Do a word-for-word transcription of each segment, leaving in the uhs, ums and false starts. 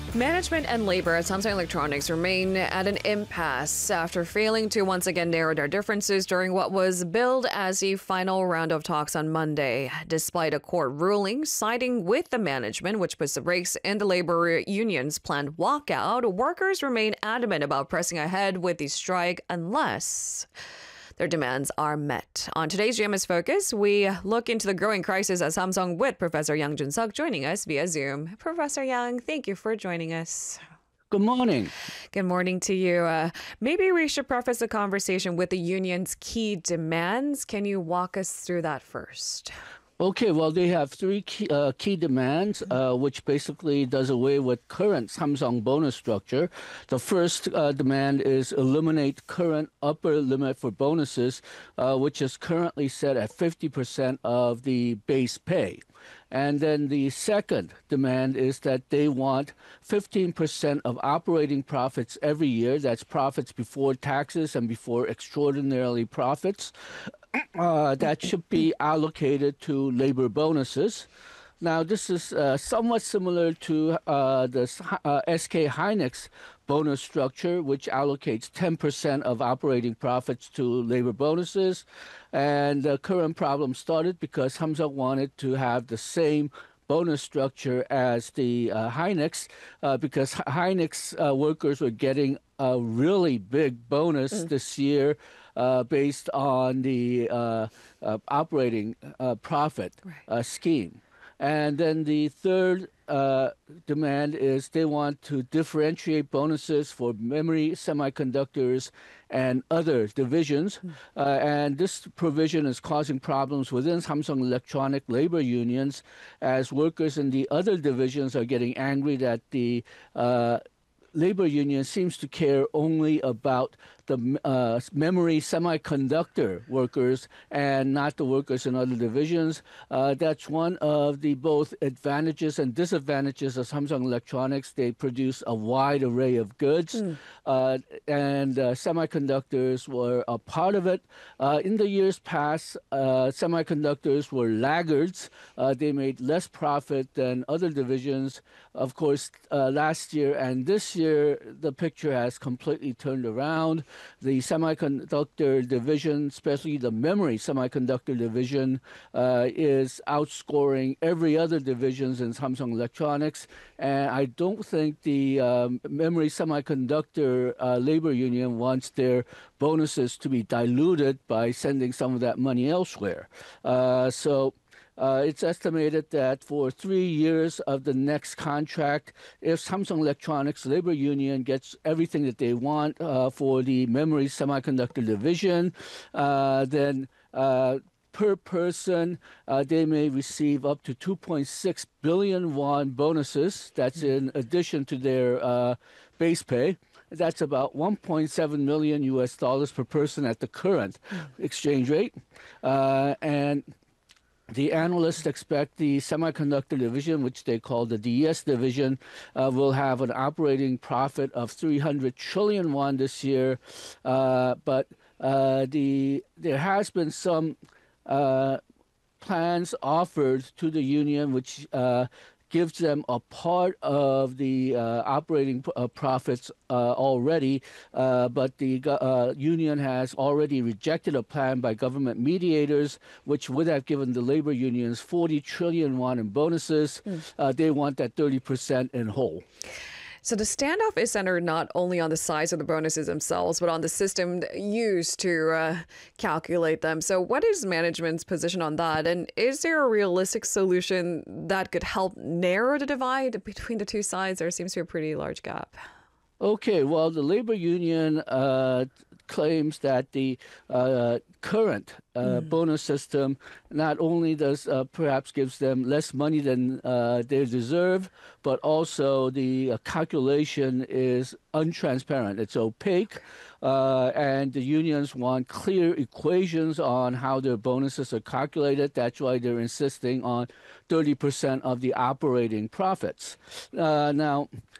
Management and labor at Samsung Electronics remain at an impasse after failing to once again narrow their differences during what was billed as a final round of talks on Monday. Despite a court ruling siding with the management, which puts the brakes in the labor union's planned walkout, workers remain adamant about pressing ahead with the strike unless their demands are met. On today's G M S Focus, we look into the growing crisis at Samsung with Professor Yang Jun-suk joining us via Zoom. Professor Yang, thank you for joining us. Good morning. Good morning to you. Uh, maybe we should preface the conversation with the union's key demands. Can you walk us through that first? Okay, well, they have three key, uh, key demands, uh, which basically does away with current Samsung bonus structure. The first uh, demand is eliminate current upper limit for bonuses, uh, which is currently set at fifty percent of the base pay. And then the second demand is that they want fifteen percent of operating profits every year. That's profits before taxes and before extraordinary profits. Uh, that should be allocated to labor bonuses. Now, this is uh, somewhat similar to uh, the uh, S K Hynix bonus structure, which allocates ten percent of operating profits to labor bonuses. And the current problem started because Samsung wanted to have the same bonus structure as the uh, Hynix, uh, because Hynix uh, workers were getting a really big bonus mm. this year uh, based on the uh, uh, operating uh, profit right. uh, scheme. And then the third uh, demand is they want to differentiate bonuses for memory, semiconductors, and other divisions. Mm. Uh, and this provision is causing problems within Samsung Electronic labor unions as workers in the other divisions are getting angry that the uh, labor union seems to care only about the uh, memory semiconductor workers and not the workers in other divisions. Uh, that's one of the both advantages and disadvantages of Samsung Electronics. They produce a wide array of goods, mm. uh, and uh, semiconductors were a part of it. Uh, in the years past, uh, semiconductors were laggards. Uh, they made less profit than other divisions. Of course, uh, last year and this year, the picture has completely turned around. The semiconductor division, especially the memory semiconductor division, uh, is outscoring every other divisions in Samsung Electronics. And I don't think the um, memory semiconductor uh, labor union wants their bonuses to be diluted by sending some of that money elsewhere. Uh, so. Uh, it's estimated that for three years of the next contract, if Samsung Electronics labor union gets everything that they want uh, for the memory semiconductor division, uh, then uh, per person, uh, they may receive up to two point six billion won bonuses. That's in addition to their uh, base pay. That's about one point seven million U S dollars per person at the current exchange rate. Uh, and The analysts expect the semiconductor division, which they call the D E S division, uh, will have an operating profit of three hundred trillion won this year. Uh, but uh, the there has been some uh, plans offered to the union, which uh, gives them a part of the uh, operating uh, profits uh, already, uh, but the uh, union has already rejected a plan by government mediators, which would have given the labor unions forty trillion won in bonuses. Mm. Uh, they want that thirty percent in whole. So the standoff is centered not only on the size of the bonuses themselves, but on the system used to uh, calculate them. So what is management's position on that? And is there a realistic solution that could help narrow the divide between the two sides? There seems to be a pretty large gap. Okay, well, the labor union uh, claims that the uh, current uh, mm. bonus system not only does uh, perhaps gives them less money than uh, they deserve, but also the uh, calculation is untransparent. It's opaque, uh, and the unions want clear equations on how their bonuses are calculated. That's why they're insisting on thirty percent of the operating profits. Uh, now,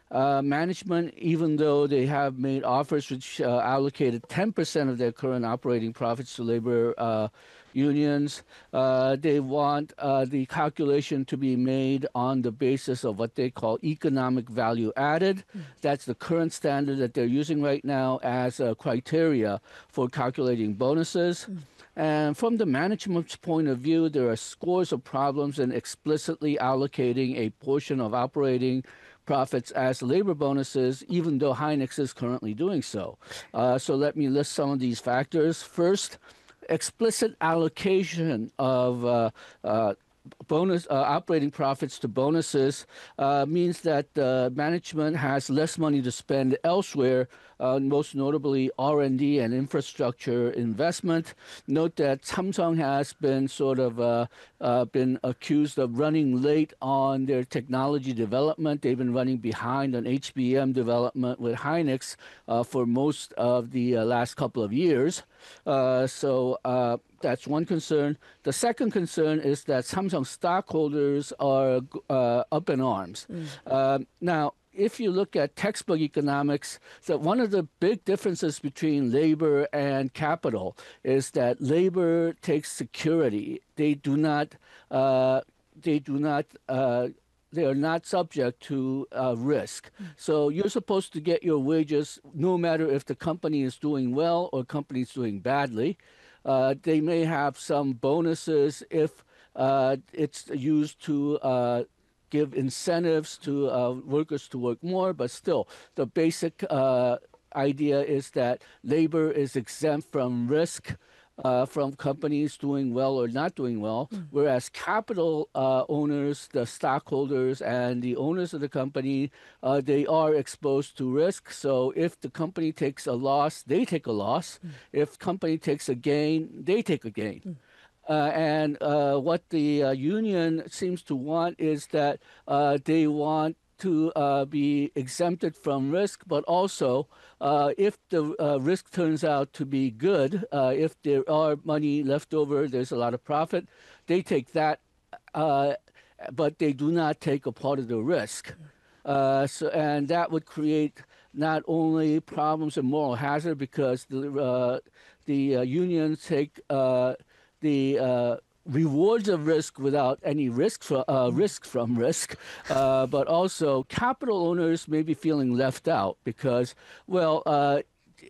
Uh, management, even though they have made offers which uh, allocated ten percent of their current operating profits to labor uh, unions, uh, they want uh, the calculation to be made on the basis of what they call economic value added. Mm. That's the current standard that they're using right now as a criteria for calculating bonuses. Mm. And from the management's point of view, there are scores of problems in explicitly allocating a portion of operating profits as labor bonuses, even though Hynix is currently doing so. Uh, so let me list some of these factors. First, explicit allocation of uh, uh, bonus uh, operating profits to bonuses uh, means that uh, management has less money to spend elsewhere, uh, most notably R and D and infrastructure investment. Note that Samsung has been sort of uh, uh, been accused of running late on their technology development. They've been running behind on H B M development with Hynix uh, for most of the uh, last couple of years. Uh, so uh, that's one concern. The second concern is that Samsung stockholders are uh, up in arms. Mm. Uh, now, if you look at textbook economics, that one of the big differences between labor and capital is that labor takes security. They do not. Uh, they do not. Uh, they are not subject to uh, risk. Mm. So you're supposed to get your wages no matter if the company is doing well or company is doing badly. Uh, they may have some bonuses if uh, it's used to uh, give incentives to uh, workers to work more, but still, the basic uh, idea is that labor is exempt from risk uh, from companies doing well or not doing well, mm. whereas capital uh, owners, the stockholders, and the owners of the company, uh, they are exposed to risk. So if the company takes a loss, they take a loss. Mm. If company takes a gain, they take a gain. Mm. Uh, and uh, what the uh, union seems to want is that uh, they want to uh, be exempted from risk, but also uh, if the uh, risk turns out to be good, uh, if there are money left over, there's a lot of profit, they take that, uh, but they do not take a part of the risk. Uh, so, and that would create not only problems and moral hazard because the, uh, the uh, unions take uh, the uh, rewards of risk without any risk, for, uh, risk from risk, uh, but also capital owners may be feeling left out because, well, uh,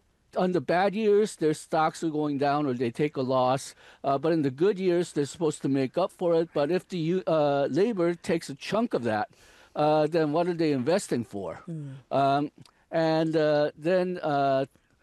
on the bad years, their stocks are going down or they take a loss, uh, but in the good years, they're supposed to make up for it. But if the uh, labor takes a chunk of that, uh, then what are they investing for? Mm. Um, and uh, then uh,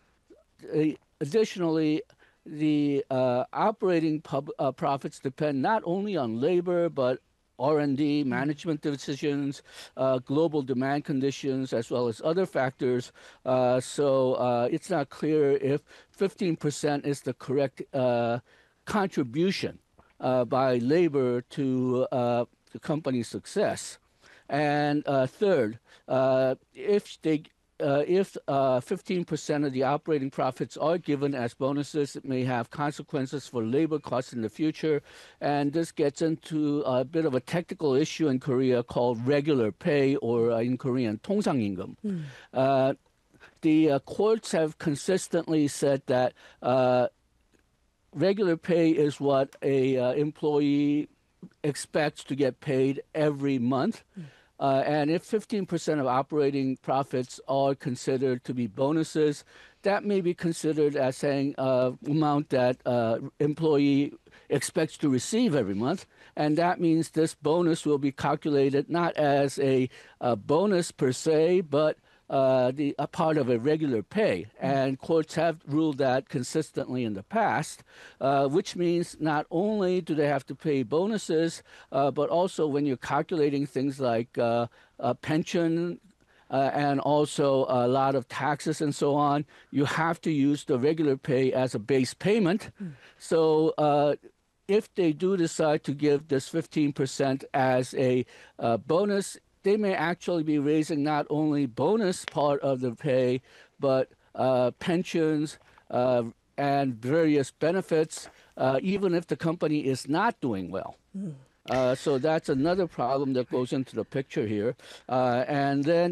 additionally, the uh, operating pub, uh, profits depend not only on labor, but R and D, management decisions, uh, global demand conditions, as well as other factors. Uh, so uh, it's not clear if fifteen percent is the correct uh, contribution uh, by labor to uh, the company's success. And uh, third, uh, if they Uh, if uh, fifteen percent of the operating profits are given as bonuses, it may have consequences for labor costs in the future. And this gets into a bit of a technical issue in Korea called regular pay, or uh, in Korean, 통상임금. Mm. Uh, the uh, courts have consistently said that uh, regular pay is what a uh, employee expects to get paid every month. Mm. Uh, and if fifteen percent of operating profits are considered to be bonuses, that may be considered as saying uh, amount that uh, employee expects to receive every month. And that means this bonus will be calculated not as a, a bonus per se, but uh, the a part of a regular pay. And courts have ruled that consistently in the past, uh, which means not only do they have to pay bonuses, uh, but also when you're calculating things like uh, uh, pension uh, and also a lot of taxes and so on, you have to use the regular pay as a base payment. Mm. So uh, if they do decide to give this fifteen percent as a uh, bonus, they may actually be raising not only bonus part of the pay, but uh, pensions uh, and various benefits, uh, even if the company is not doing well. Mm. Uh, so that's another problem that goes into the picture here. Uh, and then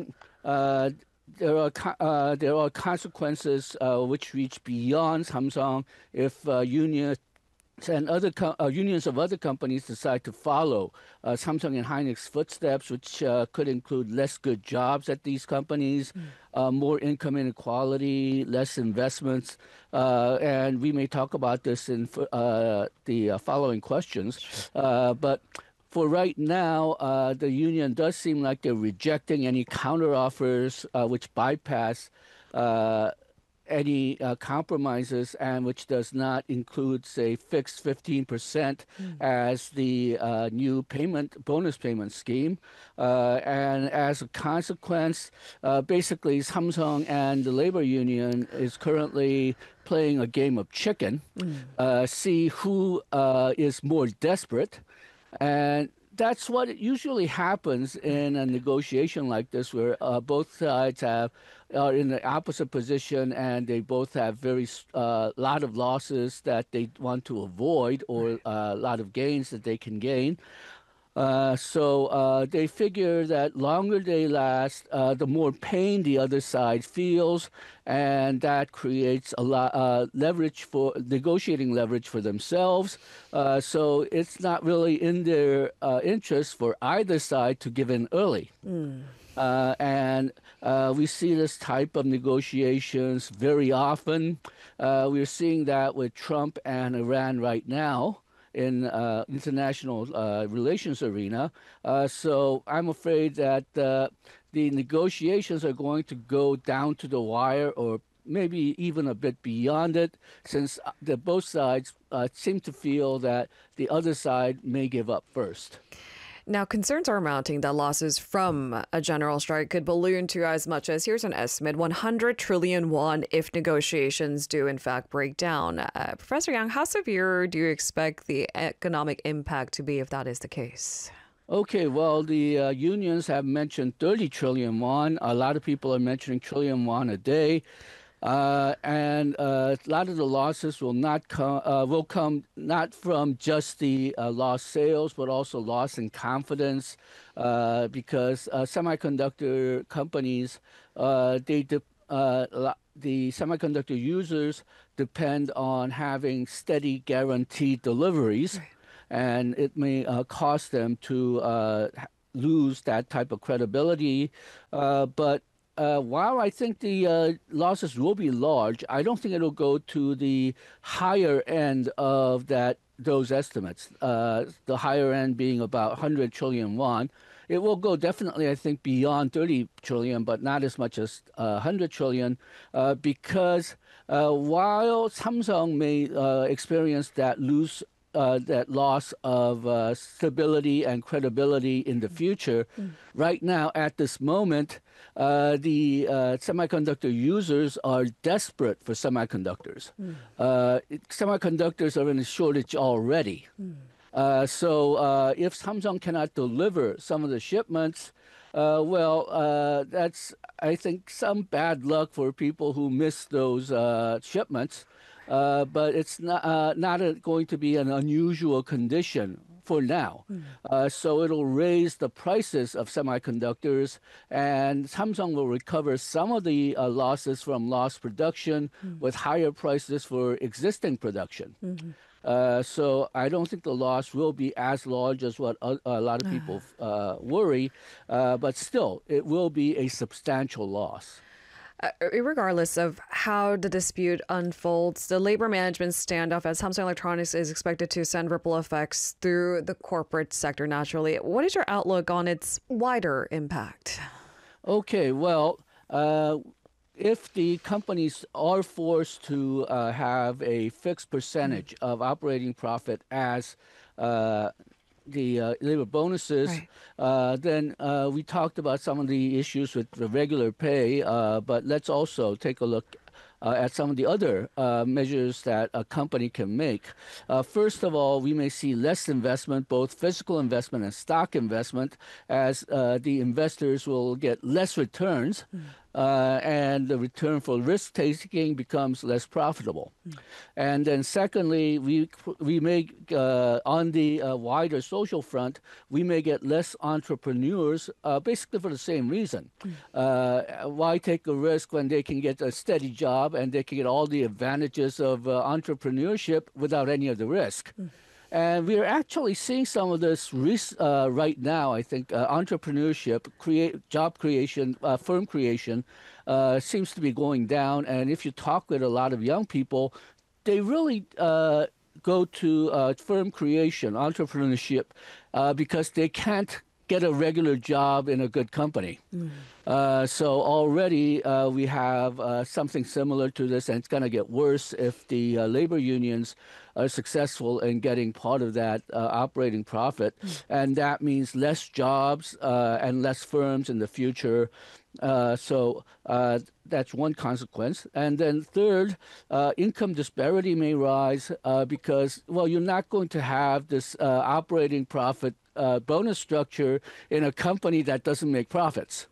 uh, there are co- uh, there are consequences uh, which reach beyond Samsung if uh, union and other co- uh, unions of other companies decide to follow uh, Samsung and Hynix footsteps, which uh, could include less good jobs at these companies, uh, more income inequality, less investments, uh, and we may talk about this in f- uh, the uh, following questions. Uh, but for right now, uh, the union does seem like they're rejecting any counteroffers uh, which bypass uh, any uh, compromises and which does not include, say, fixed fifteen percent as the uh, new payment bonus payment scheme. Uh, and as a consequence, uh, basically, Samsung and the labor union is currently playing a game of chicken, uh, see who uh, is more desperate. And that's what usually happens in a negotiation like this, where uh, both sides have are in the opposite position, and they both have very a uh, lot of losses that they want to avoid, or a lot of gains that they can gain. Uh, so uh, they figure that longer they last, uh, the more pain the other side feels, and that creates a lot uh, leverage for negotiating leverage for themselves. Uh, so it's not really in their uh, interest for either side to give in early. Uh, and uh, we see this type of negotiations very often. Uh, we're seeing that with Trump and Iran right now in uh, international uh, relations arena. Uh, so I'm afraid that uh, the negotiations are going to go down to the wire, or maybe even a bit beyond it, since uh, the both sides uh, seem to feel that the other side may give up first. Now, concerns are mounting that losses from a general strike could balloon to as much as, here's an estimate, one hundred trillion won if negotiations do in fact break down. Uh, Professor Yang, how severe do you expect the economic impact to be if that is the case? Okay, well, the uh, unions have mentioned thirty trillion won. A lot of people are mentioning trillion won a day. Uh, and uh, a lot of the losses will not come uh, will come not from just the uh, lost sales, but also loss in confidence, uh, because uh, semiconductor companies uh, they de- uh, lo- the semiconductor users depend on having steady, guaranteed deliveries, Right. and it may uh, cost them to uh, h- lose that type of credibility, uh, but uh, while I think the uh, losses will be large, I don't think it'll go to the higher end of that those estimates. Uh, the higher end being about one hundred trillion won. It will go definitely, I think, beyond thirty trillion, but not as much as uh, one hundred trillion, uh, because uh, while Samsung may uh, experience that lose uh, that loss of uh, stability and credibility in the future. Right now, at this moment, uh, the uh, semiconductor users are desperate for semiconductors. Uh, it- semiconductors are in a shortage already. Uh, so uh, if Samsung cannot deliver some of the shipments, uh, well, uh, that's, I think, some bad luck for people who miss those uh, shipments. Uh, but it's not, uh, not a, going to be an unusual condition for now. Uh, so it'll raise the prices of semiconductors, and Samsung will recover some of the uh, losses from lost production with higher prices for existing production. Uh, so I don't think the loss will be as large as what a, a lot of people uh, worry, uh, but still, it will be a substantial loss. Uh, regardless of how the dispute unfolds, the labor management standoff at Samsung Electronics is expected to send ripple effects through the corporate sector naturally. What is your outlook on its wider impact? Okay, well, uh, if the companies are forced to uh, have a fixed percentage of operating profit as uh, the uh, labor bonuses, Right. uh, then uh, we talked about some of the issues with the regular pay, uh, but let's also take a look uh, at some of the other uh, measures that a company can make. Uh, first of all, we may see less investment, both physical investment and stock investment, as uh, the investors will get less returns uh, and the return for risk taking becomes less profitable. Mm. And then secondly, we we may uh, on the uh, wider social front, we may get less entrepreneurs, uh, basically for the same reason. Mm. Uh, why take a risk when they can get a steady job and they can get all the advantages of uh, entrepreneurship without any of the risk? Mm. And we're actually seeing some of this uh, right now. I think uh, entrepreneurship, create job creation, uh, firm creation uh, seems to be going down. And if you talk with a lot of young people, they really uh, go to uh, firm creation, entrepreneurship, uh, because they can't get a regular job in a good company. Mm. Uh, so already uh, we have uh, something similar to this, and it's going to get worse if the uh, labor unions are successful in getting part of that uh, operating profit. Mm. And that means less jobs uh, and less firms in the future. Uh, so uh, that's one consequence. And then third, uh, income disparity may rise uh, because, well, you're not going to have this uh, operating profit uh, bonus structure in a company that doesn't make profits.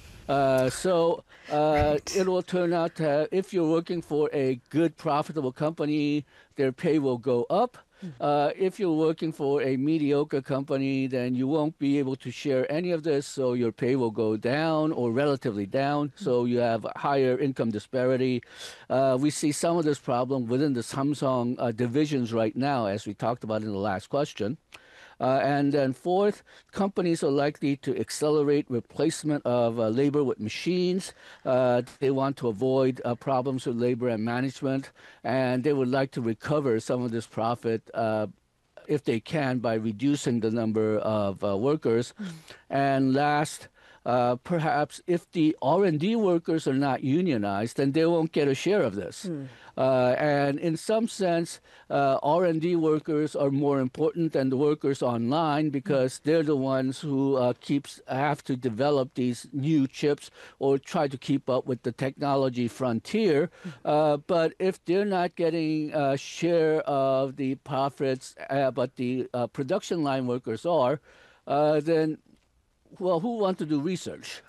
Uh, so uh, right. It will turn out that if you're working for a good, profitable company, their pay will go up. Uh, if you're working for a mediocre company, then you won't be able to share any of this, so your pay will go down or relatively down, so you have higher income disparity. Uh, we see some of this problem within the Samsung uh, divisions right now, as we talked about in the last question. Uh, and then fourth, companies are likely to accelerate replacement of uh, labor with machines. Uh, they want to avoid uh, problems with labor and management, and they would like to recover some of this profit uh, if they can by reducing the number of uh, workers. Mm. And last, uh, perhaps if the R and D workers are not unionized, then they won't get a share of this. Mm. Uh, and in some sense, uh, R and D workers are more important than the workers online because they're the ones who uh, keeps have to develop these new chips or try to keep up with the technology frontier. Uh, but if they're not getting a share of the profits, uh, but the uh, production line workers are, uh, then, well, who want to do research?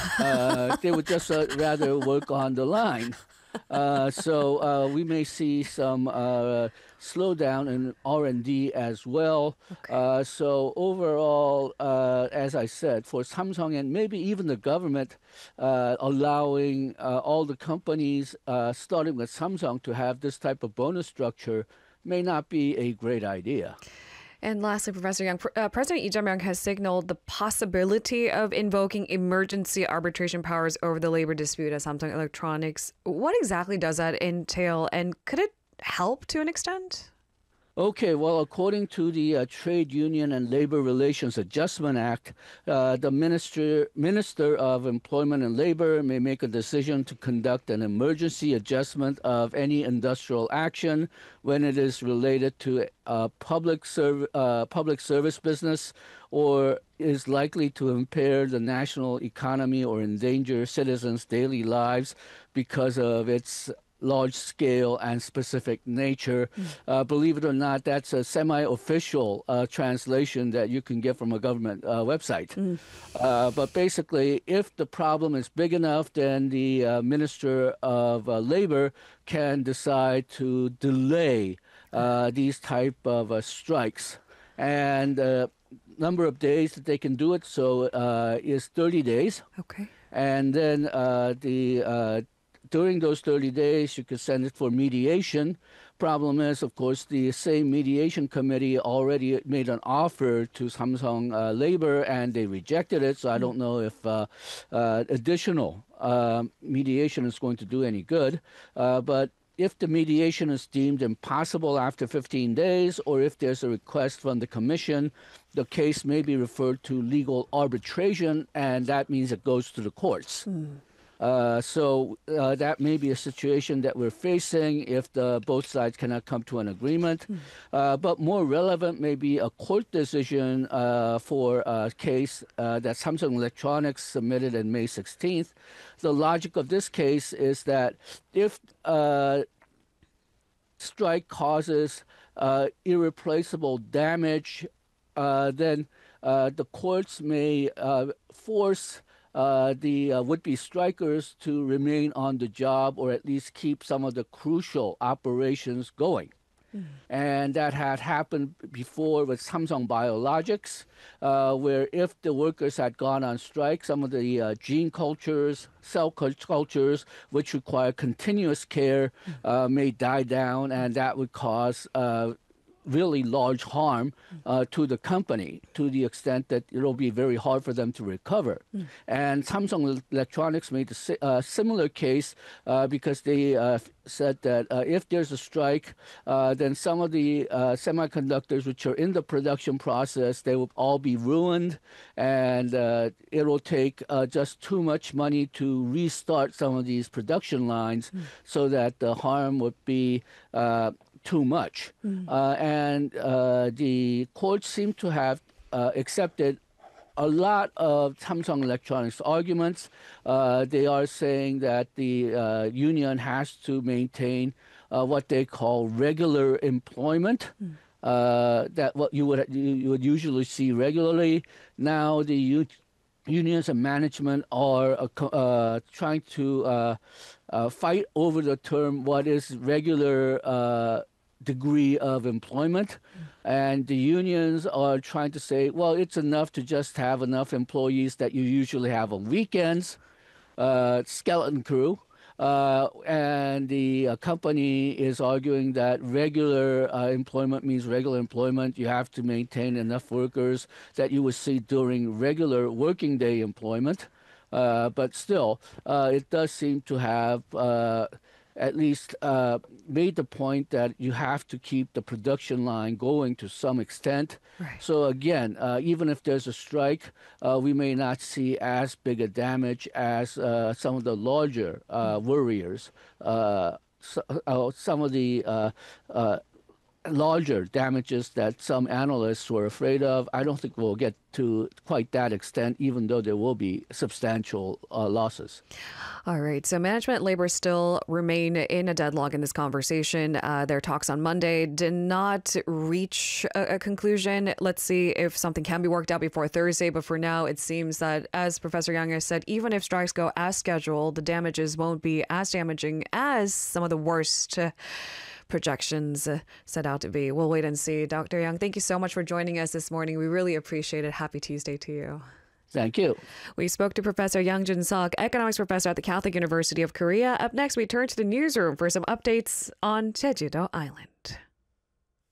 uh, they would just uh, rather work on the line. Uh, so uh, we may see some uh, slowdown in R and D as well. Okay. Uh, so overall, uh, as I said, for Samsung and maybe even the government uh, allowing uh, all the companies, uh, starting with Samsung, to have this type of bonus structure may not be a great idea. And lastly, Professor Yang, uh, President Lee Jae-myung has signaled the possibility of invoking emergency arbitration powers over the labor dispute at Samsung Electronics. What exactly does that entail, and could it help to an extent? Okay, well, according to the uh, Trade Union and Labor Relations Adjustment Act, uh, the Minister, Minister of Employment and Labor may make a decision to conduct an emergency adjustment of any industrial action when it is related to a public, serv uh, public service business or is likely to impair the national economy or endanger citizens' daily lives because of its large scale and specific nature. Mm. Uh, believe it or not, that's a semi-official uh, translation that you can get from a government uh, website. Mm. Uh, but basically, if the problem is big enough, then the uh, Minister of uh, Labor can decide to delay uh, these type of uh, strikes. And uh, number of days that they can do it so uh, is thirty days. Okay. And then uh, the uh, during those thirty days, you could send it for mediation. Problem is, of course, the same mediation committee already made an offer to Samsung uh, Labor, and they rejected it. So I don't know if uh, uh, additional uh, mediation is going to do any good. Uh, but if the mediation is deemed impossible after fifteen days, or if there's a request from the commission, the case may be referred to legal arbitration, and that means it goes to the courts. Mm. Uh, so uh, that may be a situation that we're facing if the both sides cannot come to an agreement. Mm. Uh, but more relevant may be a court decision uh, for a case uh, that Samsung Electronics submitted on May sixteenth. The logic of this case is that if uh, strike causes uh, irreplaceable damage, uh, then uh, the courts may uh, force uh, the uh, would-be strikers to remain on the job or at least keep some of the crucial operations going. Mm. And that had happened before with Samsung Biologics, uh, where if the workers had gone on strike, some of the uh, gene cultures, cell cultures, which require continuous care, uh, may die down, and that would cause uh, really large harm uh, to the company, to the extent that it'll be very hard for them to recover. Mm. And Samsung Electronics made a si uh, similar case uh, because they uh, said that uh, if there's a strike, uh, then some of the uh, semiconductors which are in the production process, they will all be ruined, and uh, it will take uh, just too much money to restart some of these production lines, mm. so that the harm would be uh, too much. Mm. Uh, and uh, the courts seem to have uh, accepted a lot of Samsung Electronics arguments. Uh, they are saying that the uh, union has to maintain uh, what they call regular employment. Mm. Uh, that what you would you, you would usually see regularly. Now the u unions and management are uh, uh, trying to uh, uh, fight over the term what is regular uh, degree of employment. Mm. And the unions are trying to say, well, it's enough to just have enough employees that you usually have on weekends, uh, skeleton crew. Uh, and the uh, company is arguing that regular uh, employment means regular employment. You have to maintain enough workers that you would see during regular working day employment. Uh, but still, uh, it does seem to have uh, at least uh, made the point that you have to keep the production line going to some extent. Right. So again, uh, even if there's a strike, uh, we may not see as big a damage as uh, some of the larger uh, worriers. Uh, so, uh, some of the uh, uh, larger damages that some analysts were afraid of, I don't think we'll get to quite that extent, even though there will be substantial uh, losses. All right. So management and labor still remain in a deadlock in this conversation. Uh, their talks on Monday did not reach a, a conclusion. Let's see if something can be worked out before Thursday. But for now, it seems that, as Professor Yang has said, even if strikes go as scheduled, the damages won't be as damaging as some of the worst uh, projections uh, set out to be. We'll wait and see. Doctor Yang, thank you so much for joining us this morning. We really appreciate it. Happy Tuesday to you. Thank you. We spoke to Professor Yang Jun-seok, economics professor at the Catholic University of Korea. Up next, we turn to the newsroom for some updates on Jeju-do Island.